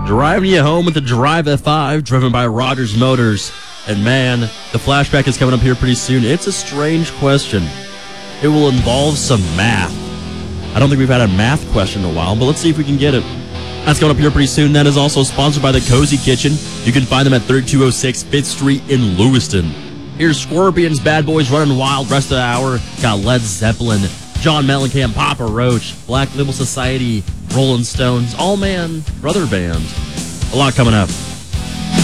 Driving you home with the Drive F5, driven by Rogers Motors. And man, the flashback is coming up here pretty soon. It's a strange question. It will involve some math. I don't think we've had a math question in a while, but let's see if we can get it. That's coming up here pretty soon. That is also sponsored by the Cozy Kitchen. You can find them at 3206 5th Street in Lewiston. Here's Scorpions, Bad Boys Running Wild. Rest of the hour, got Led Zeppelin, John Mellencamp, Papa Roach, Black Label Society, Rolling Stones, All Man Brother Band. A lot coming up.